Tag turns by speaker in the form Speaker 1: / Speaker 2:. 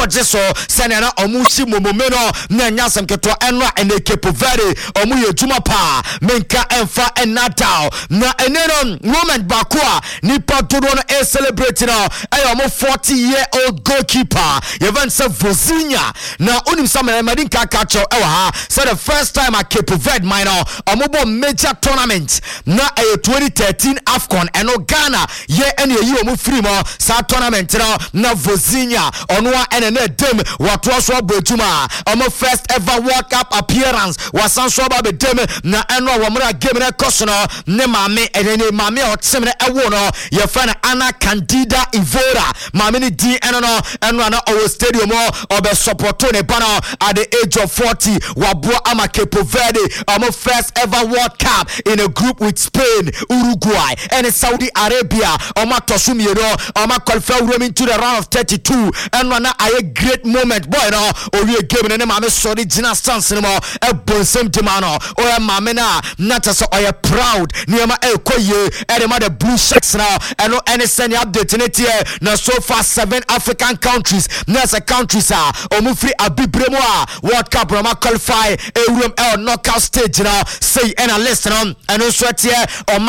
Speaker 1: George so senana omushi momomeno na nyasam keto enwa ene Cape Verde omu ye juma pa menka enfa enatao na eneno moment bakwa nipa todo no e celebrate na ayo mo 40-year-old goalkeeper Yevan se Vozinha na unim samana madinka kacho ewa ha said the first time at Cape Verde minor omobo major tournament na 2013 AFCON eno Ghana ye ene yi omu free mo sa tournament na Vozinha onwa ene ne dem watwa so abojuma omo first ever World Cup appearance wasan so ba be dem na eno womra game na kosono ne mame ene mame otemne ewo no ye fa na Ana Candida Ivora mame ni di eno no eno na our stadium obe supporto ne bana at the age of 40 wabo ama Cape Verde omo first ever World Cup in a group with Spain, Uruguay and Saudi Arabia omo tosumiero omo qualify into the round of 32 and na a great moment boy no owie game ne mame sorry gina stance no e bonsem demano o mame na so o proud niema e koye e ma the blue shirts now and no any senior update net here na so far 7 African countries nasa countries are omo free abibremo World Cup rama qualify e room knockout stage now say and a list and also here